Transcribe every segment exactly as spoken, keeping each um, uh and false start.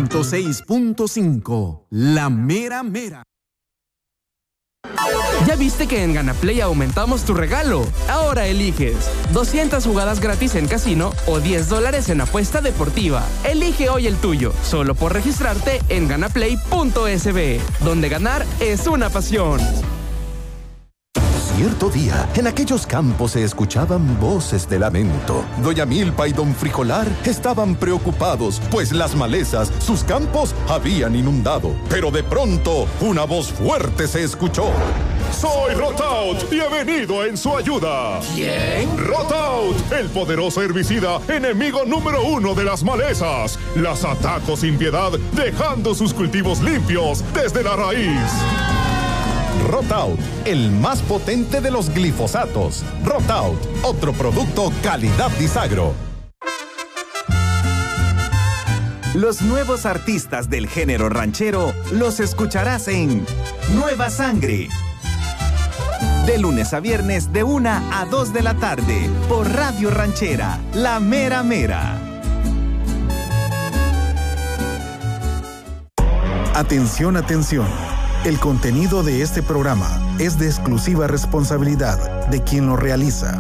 ciento seis punto cinco, la mera mera. ¿Ya viste que en Ganaplay aumentamos tu regalo? Ahora eliges doscientas jugadas gratis en casino o diez dólares en apuesta deportiva. Elige hoy el tuyo, solo por registrarte en ganaplay punto es be, donde ganar es una pasión. Cierto día, en aquellos campos se escuchaban voces de lamento. Doña Milpa y Don Frijolar estaban preocupados, pues las malezas sus campos habían inundado. Pero de pronto, una voz fuerte se escuchó. ¡Soy Rotaut y he venido en su ayuda! ¿Quién? Rotaut, el poderoso herbicida, enemigo número uno de las malezas. Las ataco sin piedad, dejando sus cultivos limpios desde la raíz. Rotaut, el más potente de los glifosatos. Rotaut, otro producto calidad Disagro. Los nuevos artistas del género ranchero los escucharás en Nueva Sangre. De lunes a viernes de una a dos de la tarde por Radio Ranchera, La Mera Mera. Atención, atención. El contenido de este programa es de exclusiva responsabilidad de quien lo realiza.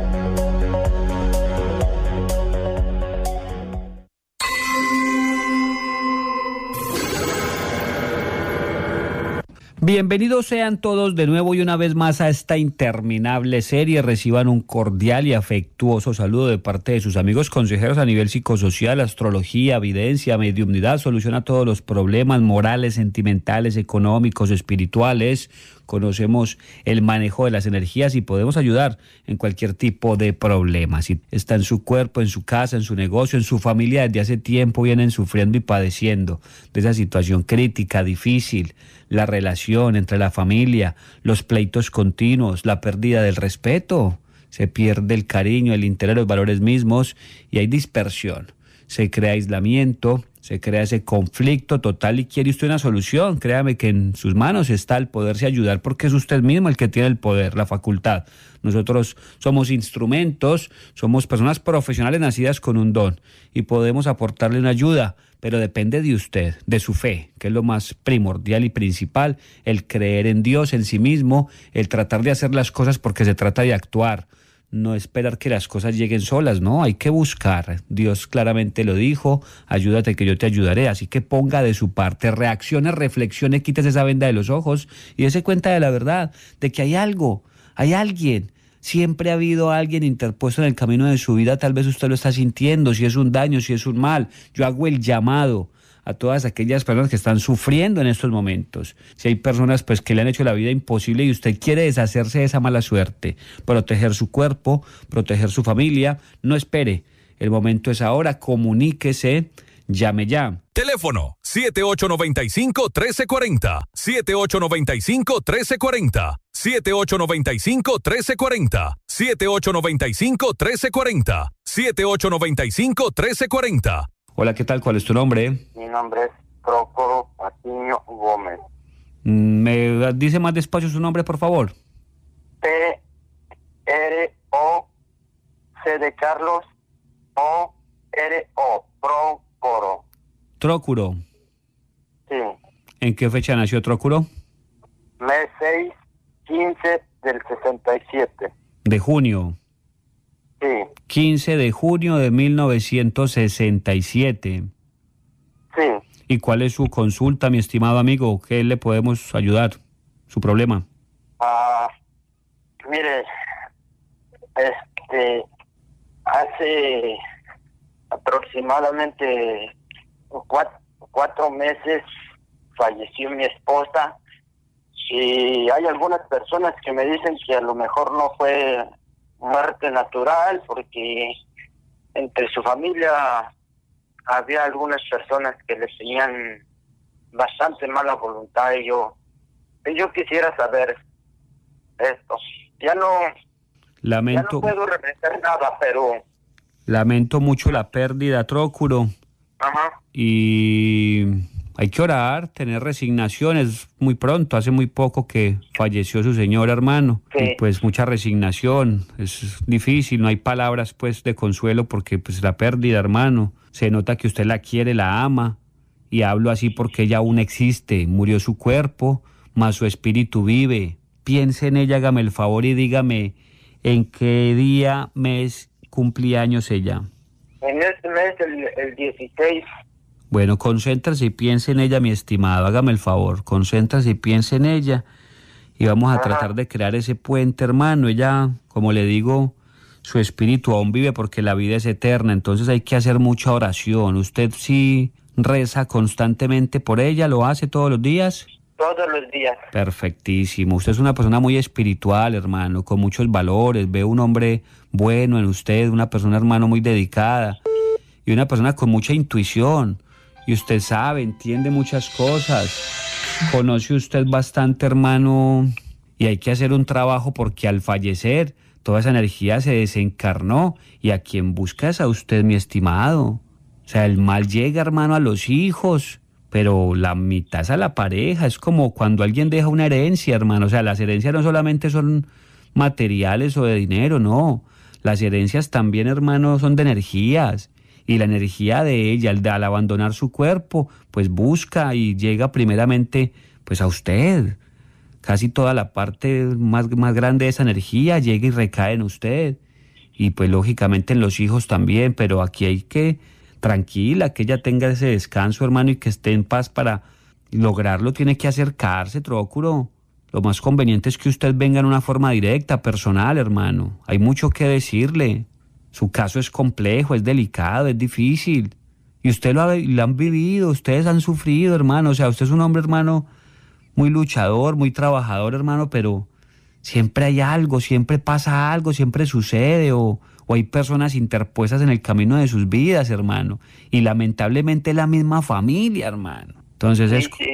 Bienvenidos sean todos de nuevo y una vez más a esta interminable serie. Reciban un cordial y afectuoso saludo de parte de sus amigos consejeros a nivel psicosocial, astrología, evidencia, mediumnidad, solución a todos los problemas morales, sentimentales, económicos, espirituales. Conocemos el manejo de las energías y podemos ayudar en cualquier tipo de problema. Si está en su cuerpo, en su casa, en su negocio, en su familia, desde hace tiempo vienen sufriendo y padeciendo de esa situación crítica, difícil, la relación entre la familia, los pleitos continuos, la pérdida del respeto, se pierde el cariño, el interés, los valores mismos y hay dispersión. Se crea aislamiento, se crea ese conflicto total y quiere usted una solución. Créame que en sus manos está el poderse ayudar porque es usted mismo el que tiene el poder, la facultad. Nosotros somos instrumentos, somos personas profesionales nacidas con un don y podemos aportarle una ayuda, pero depende de usted, de su fe, que es lo más primordial y principal, el creer en Dios, en sí mismo, el tratar de hacer las cosas porque se trata de actuar. No esperar que las cosas lleguen solas, no, hay que buscar. Dios claramente lo dijo, ayúdate que yo te ayudaré, así que ponga de su parte, reaccione, reflexione, quítese esa venda de los ojos y dése cuenta de la verdad, de que hay algo, hay alguien. Siempre ha habido alguien interpuesto en el camino de su vida, tal vez usted lo está sintiendo, si es un daño, si es un mal. Yo hago el llamado a todas aquellas personas que están sufriendo en estos momentos. Si hay personas pues que le han hecho la vida imposible y usted quiere deshacerse de esa mala suerte, proteger su cuerpo, proteger su familia, no espere. El momento es ahora, comuníquese, llame ya. Teléfono siete ocho nueve cinco, uno tres cuatro cero, siete ocho nueve cinco, uno tres cuatro cero, siete ocho nueve cinco, uno tres cuatro cero, siete ocho nueve cinco, uno tres cuatro cero, siete ocho nueve cinco, uno tres cuatro cero. Hola, ¿qué tal? ¿Cuál es tu nombre? Mi nombre es Prócoro Patiño Gómez. ¿Me dice más despacio su nombre, por favor? P R O C de Carlos O R O Prócoro. Trócuro. Sí. ¿En qué fecha nació Trócuro? Mes seis, quince del sesenta y siete. De junio. Sí. quince de junio de mil novecientos sesenta y siete. Sí. ¿Y cuál es su consulta, mi estimado amigo? ¿Qué le podemos ayudar? ¿Su problema? Ah, mire, este, hace aproximadamente cuatro, cuatro meses falleció mi esposa y hay algunas personas que me dicen que a lo mejor no fue muerte natural porque entre su familia había algunas personas que le tenían bastante mala voluntad y yo, y yo quisiera saber esto. Ya no, lamento, ya no puedo representar nada, pero... Lamento mucho la pérdida, Trócuro. Ajá. Y hay que orar, tener resignación. Es muy pronto, hace muy poco que falleció su señor hermano. Sí. Y pues mucha resignación. Es difícil, no hay palabras pues de consuelo porque pues la pérdida, hermano. Se nota que usted la quiere, la ama. y hablo así porque ella aún existe, murió su cuerpo, mas su espíritu vive. Piense en ella, hágame el favor y dígame en qué día, mes, cumplía años ella. En este mes, el, el dieciséis. Bueno, concéntrese y piense en ella, mi estimado, hágame el favor, concéntrese y piense en ella y vamos a Ajá. tratar de crear ese puente, hermano. Ella, como le digo, su espíritu aún vive porque la vida es eterna, entonces hay que hacer mucha oración. ¿Usted sí reza constantemente por ella? ¿Lo hace todos los días? Todos los días. Perfectísimo. Usted es una persona muy espiritual, hermano, con muchos valores. Veo un hombre bueno en usted, una persona, hermano, muy dedicada y una persona con mucha intuición. Y usted sabe, entiende muchas cosas. Conoce usted bastante, hermano, y hay que hacer un trabajo porque al fallecer toda esa energía se desencarnó y a quien busca es a usted, mi estimado. O sea, el mal llega, hermano, a los hijos, pero la mitad es a la pareja. Es como cuando alguien deja una herencia, hermano. O sea, las herencias no solamente son materiales o de dinero, no. Las herencias también, hermano, son de energías. Y la energía de ella, al, al abandonar su cuerpo, pues busca y llega primeramente pues a usted. Casi toda la parte más, más grande de esa energía llega y recae en usted. Y pues lógicamente en los hijos también, pero aquí hay que, tranquila, que ella tenga ese descanso, hermano, y que esté en paz para lograrlo. Tiene que acercarse, Trócuro. Lo más conveniente es que usted venga en una forma directa, personal, hermano. Hay mucho que decirle. Su caso es complejo, es delicado, es difícil. Y usted lo, ha, lo han vivido, ustedes han sufrido, hermano. O sea, usted es un hombre, hermano, muy luchador, muy trabajador, hermano, pero siempre hay algo, siempre pasa algo, siempre sucede, o, o hay personas interpuestas en el camino de sus vidas, hermano. Y lamentablemente es la misma familia, hermano. Entonces sí, es, sí.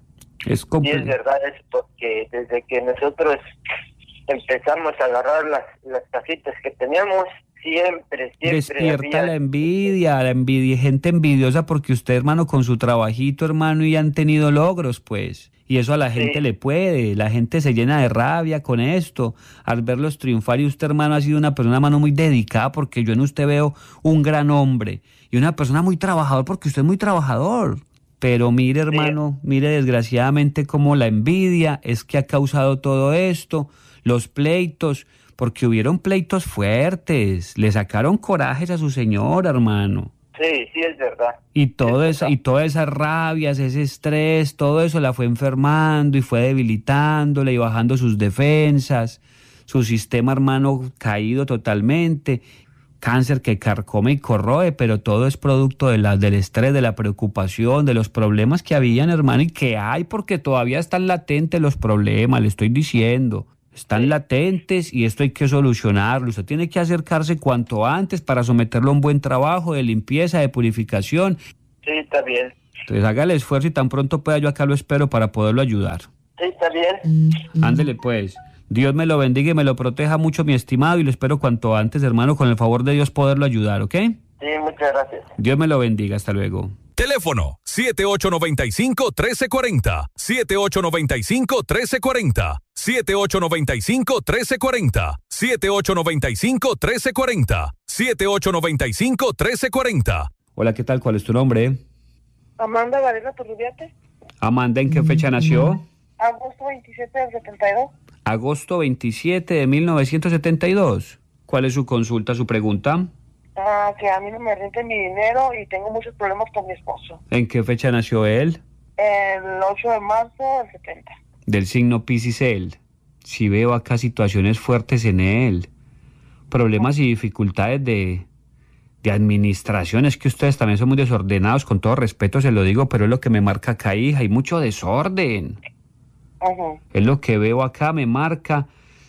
es complejo. Sí, es verdad, es porque desde que nosotros empezamos a agarrar las, las casitas que teníamos, Siempre, siempre despierta había... la envidia, la envidia, gente envidiosa porque usted, hermano, con su trabajito, hermano, y han tenido logros, pues. Y eso a la gente sí. le puede, la gente se llena de rabia con esto, al verlos triunfar. Y usted, hermano, ha sido una persona, hermano, muy dedicada, porque yo en usted veo un gran hombre y una persona muy trabajador, porque usted es muy trabajador. Pero mire, hermano, sí. mire desgraciadamente cómo la envidia es que ha causado todo esto, los pleitos, porque hubieron pleitos fuertes, le sacaron corajes a su señora, hermano. Sí, sí, es verdad. Y, todo esa, y todas esas rabias, ese estrés, todo eso la fue enfermando y fue debilitándola y bajando sus defensas, su sistema, hermano, caído totalmente, cáncer que carcome y corroe, pero todo es producto de la, del estrés, de la preocupación, de los problemas que habían, hermano, y que hay, porque todavía están latentes los problemas, le estoy diciendo. Están sí. latentes y esto hay que solucionarlo. Usted tiene que acercarse cuanto antes para someterlo a un buen trabajo de limpieza, de purificación. Sí, está bien. Entonces haga el esfuerzo y tan pronto pueda, yo acá lo espero para poderlo ayudar. Sí, está bien. Ándele pues. Dios me lo bendiga y me lo proteja mucho, mi estimado, y lo espero cuanto antes, hermano, con el favor de Dios poderlo ayudar, ¿ok? Sí, muchas gracias. Dios me lo bendiga. Hasta luego. Teléfono siete ocho nueve cinco, uno tres cuatro cero, siete ocho nueve cinco, uno tres cuatro cero, siete ocho nueve cinco, uno tres cuatro cero, siete ocho nueve cinco, uno tres cuatro cero, siete ocho nueve cinco, uno tres cuatro cero. Hola, ¿qué tal? ¿Cuál es tu nombre? Amanda Varela Turrubiate. Amanda, ¿en qué fecha nació? Agosto veintisiete del setenta y dos. Agosto veintisiete de mil novecientos setenta y dos. ¿Cuál es su consulta, su pregunta? Ah, que a mí no me rente mi dinero y tengo muchos problemas con mi esposo. ¿En qué fecha nació él? El ocho de marzo del setenta. Del signo Piscis él. Si veo acá situaciones fuertes en él, problemas y dificultades de, de administración. Es que ustedes también son muy desordenados, con todo respeto se lo digo, pero es lo que me marca acá, hija. Hay mucho desorden. Uh-huh. Es lo que veo acá, me marca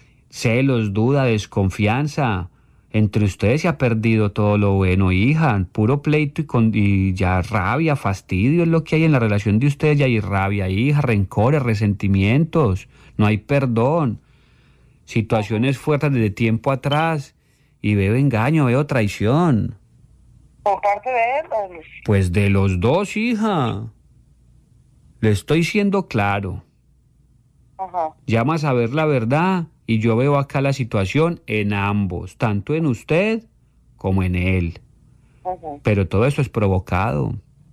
celos, duda, desconfianza. Entre ustedes se ha perdido todo lo bueno, hija. Puro pleito y, con, y ya rabia, fastidio es lo que hay en la relación de ustedes. Ya hay rabia, hija, rencores, resentimientos. No hay perdón. Situaciones fuertes desde tiempo atrás. Y veo engaño, veo traición. ¿Por parte de él o de... Pues de los dos, hija. Le estoy siendo claro. Ajá. Llamas a ver la verdad y yo veo acá la situación en ambos, tanto en usted como en él. Ajá. Pero todo eso es provocado.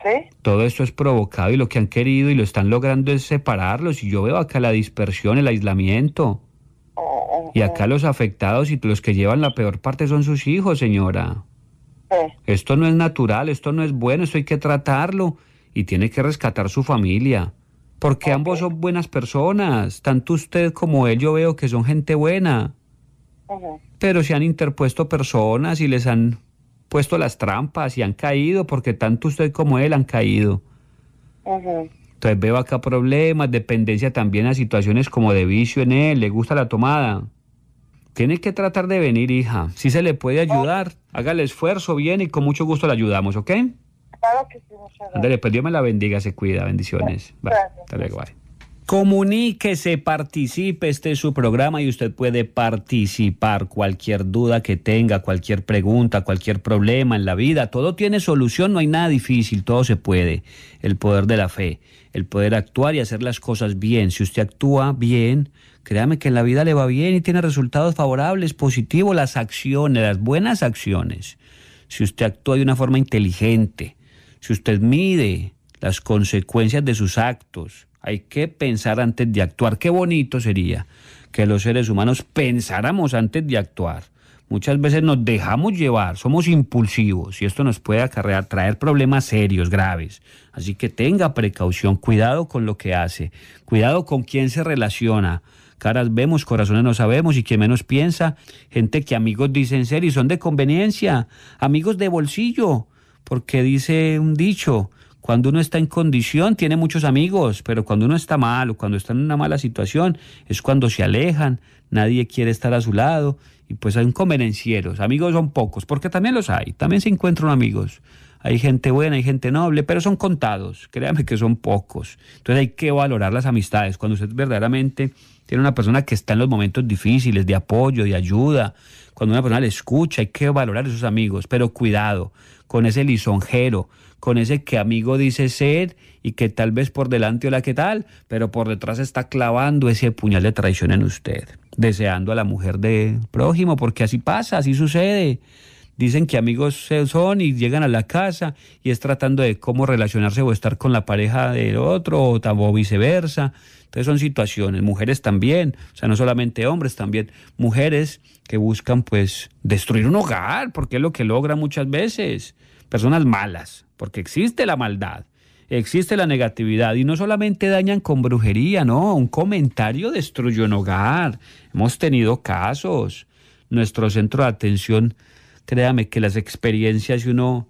¿Sí? Todo esto es provocado y lo que han querido y lo están logrando es separarlos. Y yo veo acá la dispersión, el aislamiento. Oh, oh, y acá los afectados y los que llevan la peor parte son sus hijos, señora. Sí. Esto no es natural, esto no es bueno, esto hay que tratarlo. Y tiene que rescatar su familia. Porque Okay. ambos son buenas personas. Tanto usted como él yo veo que son gente buena. Uh-huh. Pero se han interpuesto personas y les han puesto las trampas y han caído porque tanto usted como él han caído. Uh-huh. Entonces veo acá problemas, dependencia también a situaciones como de vicio en él, le gusta la tomada. Tiene que tratar de venir, hija. Si se le puede ayudar, haga el esfuerzo bien y con mucho gusto le ayudamos, ¿ok? Claro que sí, muchas gracias. Ándale, pues Dios me la bendiga, se cuida, bendiciones. Bye. Gracias. Hasta luego, bye. Comuníquese, participe, este es su programa y usted puede participar. Cualquier duda que tenga, cualquier pregunta, cualquier problema en la vida, todo tiene solución, no hay nada difícil, todo se puede. El poder de la fe, el poder actuar y hacer las cosas bien. Si usted actúa bien, créame que en la vida le va bien y tiene resultados favorables, positivos, las acciones, las buenas acciones. Si usted actúa de una forma inteligente, si usted mide las consecuencias de sus actos, hay que pensar antes de actuar. Qué bonito sería que los seres humanos pensáramos antes de actuar. Muchas veces nos dejamos llevar, somos impulsivos y esto nos puede acarrear, traer problemas serios, graves. Así que tenga precaución, cuidado con lo que hace, cuidado con quién se relaciona. Caras vemos, corazones no sabemos y quien menos piensa, gente que amigos dicen ser y son de conveniencia, amigos de bolsillo, porque dice un dicho, cuando uno está en condición tiene muchos amigos, pero cuando uno está mal o cuando está en una mala situación es cuando se alejan, nadie quiere estar a su lado y pues hay convenencieros, amigos son pocos, porque también los hay, también se encuentran amigos. Hay gente buena, hay gente noble, pero son contados, créanme que son pocos. Entonces hay que valorar las amistades. Cuando usted verdaderamente tiene una persona que está en los momentos difíciles, de apoyo, de ayuda, cuando una persona le escucha, hay que valorar a esos amigos, pero cuidado con ese lisonjero, con ese que amigo dice ser y que tal vez por delante hola qué tal, pero por detrás está clavando ese puñal de traición en usted, deseando a la mujer de prójimo, porque así pasa, así sucede. Dicen que amigos son y llegan a la casa y es tratando de cómo relacionarse o estar con la pareja del otro o, o viceversa. Entonces son situaciones, mujeres también, o sea, no solamente hombres, también mujeres que buscan pues destruir un hogar, porque es lo que logran muchas veces. Personas malas, porque existe la maldad, existe la negatividad y no solamente dañan con brujería, no, un comentario destruye un hogar. Hemos tenido casos, nuestro centro de atención. Créame que las experiencias y uno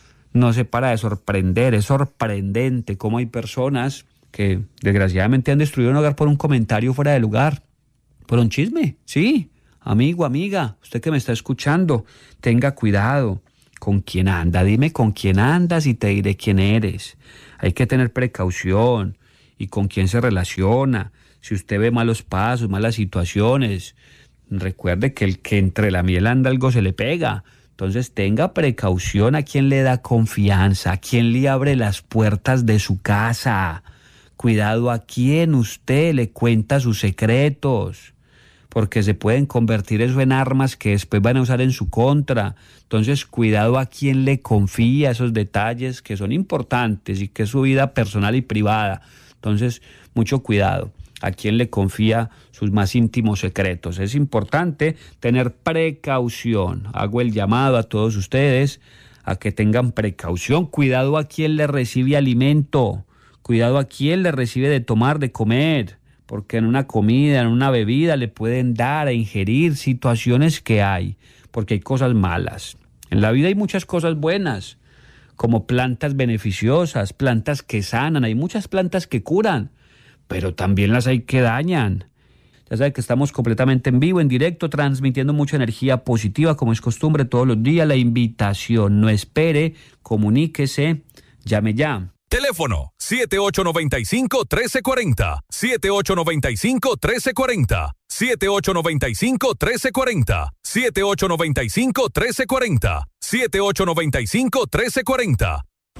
no se para de sorprender, es sorprendente cómo hay personas que desgraciadamente han destruido un hogar por un comentario fuera de lugar, por un chisme, sí, amigo, amiga, usted que me está escuchando, tenga cuidado con quién anda, dime con quién andas y te diré quién eres. Hay que tener precaución y con quién se relaciona, si usted ve malos pasos, malas situaciones. Recuerde que el que entre la miel anda algo se le pega. Entonces tenga precaución a quien le da confianza, a quien le abre las puertas de su casa. Cuidado a quien usted le cuenta sus secretos, porque se pueden convertir eso en armas que después van a usar en su contra. Entonces cuidado a quien le confía esos detalles que son importantes y que es su vida personal y privada. Entonces mucho cuidado a quien le confía sus más íntimos secretos. Es importante tener precaución. Hago el llamado a todos ustedes a que tengan precaución. Cuidado a quien le recibe alimento. Cuidado a quien le recibe de tomar, de comer. Porque en una comida, en una bebida le pueden dar a ingerir situaciones que hay. Porque hay cosas malas. En la vida hay muchas cosas buenas, como plantas beneficiosas, plantas que sanan. Hay muchas plantas que curan, pero también las hay que dañan. Ya saben que estamos completamente en vivo, en directo, transmitiendo mucha energía positiva, como es costumbre todos los días. La invitación, no espere, comuníquese, llame ya. Teléfono siete ocho nueve cinco, uno tres cuatro cero, siete ocho nueve cinco, uno tres cuatro cero, siete ocho nueve cinco, uno tres cuatro cero, siete ocho nueve cinco, uno tres cuatro cero, siete ocho nueve cinco, uno tres cuatro cero.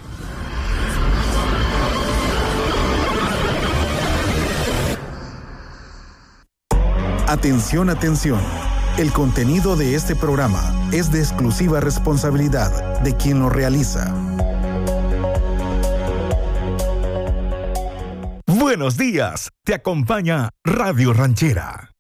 Atención, atención. El contenido de este programa es de exclusiva responsabilidad de quien lo realiza. Buenos días, te acompaña Radio Ranchera.